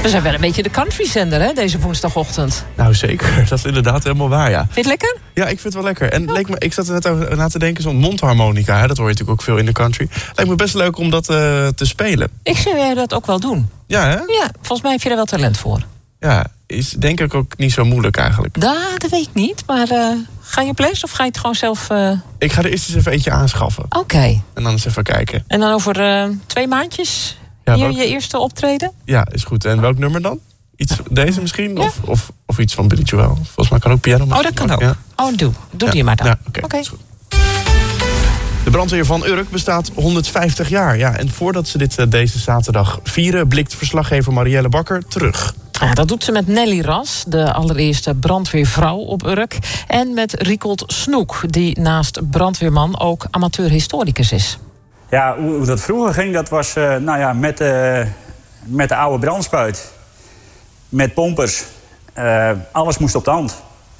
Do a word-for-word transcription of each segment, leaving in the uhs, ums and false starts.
We zijn wel een beetje de countryzender, hè, deze woensdagochtend. Nou, zeker. Dat is inderdaad helemaal waar, ja. Vind je het lekker? Ja, ik vind het wel lekker. En leek me, ik zat er net over na te denken, zo'n mondharmonica, hè, dat hoor je natuurlijk ook veel in de country. Lijkt me best leuk om dat uh, te spelen. Ik zou jij dat ook wel doen. Ja, hè? Ja, volgens mij heb je er wel talent voor. Ja, is denk ik ook niet zo moeilijk eigenlijk. Da, dat weet ik niet, maar uh, ga je op les of ga je het gewoon zelf... Uh... Ik ga er eerst eens even eentje aanschaffen. Oké. Okay. En dan eens even kijken. En dan over uh, twee maandjes ja, hier welk... je eerste optreden? Ja, is goed. En welk nummer dan? Iets deze misschien? Ja. Of, of, of iets van Billy Joel? Volgens mij kan ook piano maken. Oh, dat kan ook. Ja. Oh, doe. Doe ja. die maar dan. Ja, oké. Okay, okay. De brandweer van Urk bestaat honderdvijftig jaar. Ja, en voordat ze dit uh, deze zaterdag vieren, blikt verslaggever Marielle Bakker terug. Ja, dat doet ze met Nelly Ras, de allereerste brandweervrouw op Urk. En met Riekold Snoek, die naast brandweerman ook amateurhistoricus is. Ja, hoe, hoe dat vroeger ging, dat was uh, nou ja, met, uh, met de oude brandspuit. Met pompers. Uh, alles moest op de hand.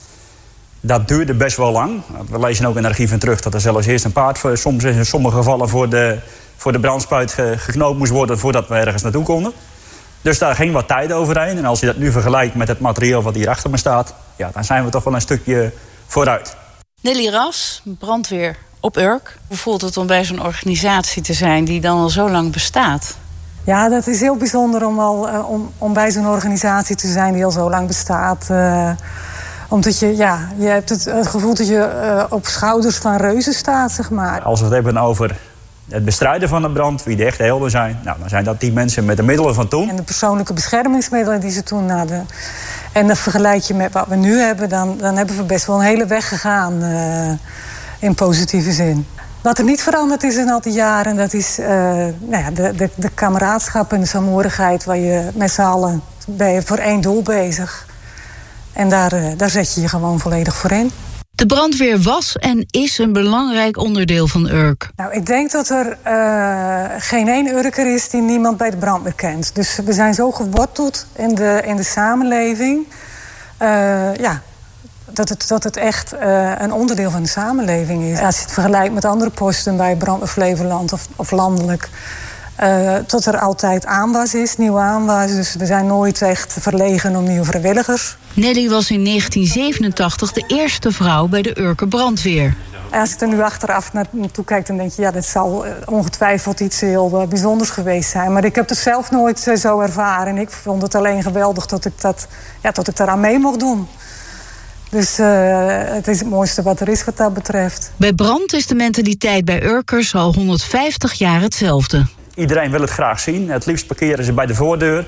Dat duurde best wel lang. We lezen ook in de archieven terug dat er zelfs eerst een paard... Voor, soms in sommige gevallen voor de, voor de brandspuit ge, geknoopt moest worden... voordat we ergens naartoe konden. Dus daar ging wat tijd overheen. En als je dat nu vergelijkt met het materiaal wat hier achter me staat... ja, dan zijn we toch wel een stukje vooruit. Nelly Ras, brandweer op Urk. Hoe voelt het om bij zo'n organisatie te zijn die dan al zo lang bestaat? Ja, dat is heel bijzonder om, al, uh, om, om bij zo'n organisatie te zijn die al zo lang bestaat... Uh, Omdat je, ja, je hebt het, het gevoel dat je uh, op schouders van reuzen staat, zeg maar. Als we het hebben over het bestrijden van de brand, wie de echte helden zijn... Nou, dan zijn dat die mensen met de middelen van toen. En de persoonlijke beschermingsmiddelen die ze toen hadden. En dat vergelijk je met wat we nu hebben... dan, dan hebben we best wel een hele weg gegaan uh, in positieve zin. Wat er niet veranderd is in al die jaren... dat is uh, nou ja, de, de, de kameraadschap en de saamhorigheid... waar je met z'n allen ben je voor één doel bezig... En daar, uh, daar zet je je gewoon volledig voor in. De brandweer was en is een belangrijk onderdeel van Urk. Nou, ik denk dat er uh, geen één Urker is die niemand bij de brandweer kent. Dus we zijn zo geworteld in de, in de samenleving... Uh, ja, dat, het, dat het echt uh, een onderdeel van de samenleving is. Als je het vergelijkt met andere posten bij Brandweer Flevoland of, of landelijk... Uh, dat er altijd aanwas is, nieuw aanwas. Dus we zijn nooit echt verlegen om nieuwe vrijwilligers. Nelly was in negentien zevenentachtig de eerste vrouw bij de Urker brandweer. En als ik er nu achteraf naartoe kijk, dan denk je... ja, dat zal ongetwijfeld iets heel uh, bijzonders geweest zijn. Maar ik heb het zelf nooit uh, zo ervaren. Ik vond het alleen geweldig dat ik, dat, ja, dat ik daaraan mee mocht doen. Dus uh, het is het mooiste wat er is wat dat betreft. Bij brand is de mentaliteit bij Urkers al honderdvijftig jaar hetzelfde. Iedereen wil het graag zien. Het liefst parkeren ze bij de voordeur.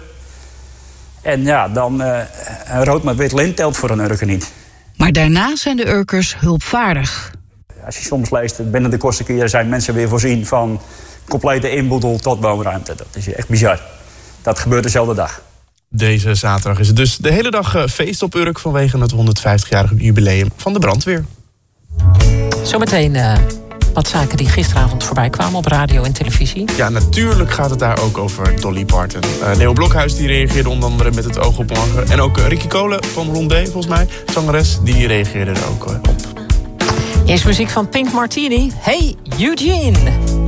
En ja, dan uh, een rood met wit lint telt voor een Urker niet. Maar daarna zijn de Urkers hulpvaardig. Als je soms leest, binnen de kortste keren zijn mensen weer voorzien van complete inboedel tot woonruimte. Dat is echt bizar. Dat gebeurt dezelfde dag. Deze zaterdag is het dus de hele dag uh, feest op Urk vanwege het honderdvijftigjarig jubileum van de brandweer. Zometeen... Uh... Wat zaken die gisteravond voorbij kwamen op radio en televisie. Ja, natuurlijk gaat het daar ook over Dolly Parton. Uh, Leo Blokhuis die reageerde onder andere met het oog op morgen. En ook uh, Ricky Kolen van Rondé, volgens mij, zangeres, die reageerde er ook uh, op. Eerst muziek van Pink Martini. Hey, Eugene.